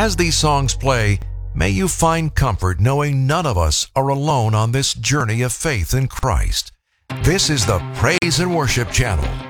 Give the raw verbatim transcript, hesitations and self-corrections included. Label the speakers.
Speaker 1: As these songs play, may you find comfort knowing none of us are alone on this journey of faith in Christ. This is the Praise and Worship Channel.